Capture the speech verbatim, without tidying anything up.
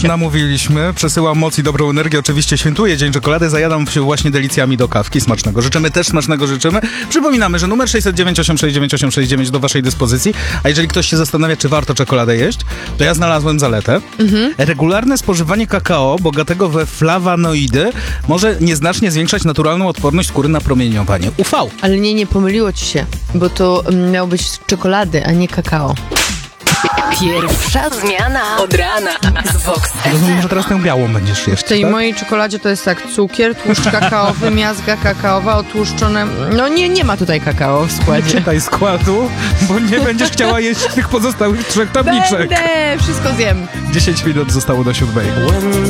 się. Namówiliśmy, przesyłam moc i dobrą energię. Oczywiście świętuję Dzień Czekolady, zajadam się właśnie delicjami do kawki. Smacznego życzymy, też smacznego życzymy. Przypominamy, że numer sześć zero dziewięć osiem sześć dziewięć osiem sześć dziewięć do waszej dyspozycji. A jeżeli ktoś się zastanawia, czy warto czekoladę jeść, to ja znalazłem zaletę. Mhm. Regularne spożywanie kakao bogatego we flawanoidy może nieznacznie zwiększać naturalną odporność skóry na promieniowanie U V. Ale nie, nie pomyliło ci się, bo to miało być z czekolady, a nie kakao. Pierwsza zmiana od rana z Vox Rozumiem, że teraz tę białą będziesz jeść, W tej tak? mojej czekoladzie to jest tak, cukier, tłuszcz kakaowy, miazga kakaowa, otłuszczone... No nie, nie ma tutaj kakao w Nie składzie. czytaj składu, bo nie będziesz chciała jeść tych pozostałych trzech tabliczek. Będę, wszystko zjem. dziesięć minut zostało do siódmej.